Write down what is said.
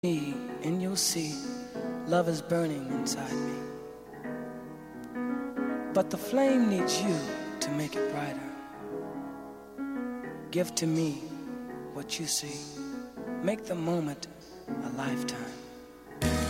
me, and you'll see love is burning inside me. But the flame needs you to make it brighter. Give to me what you see. Make the moment a lifetime.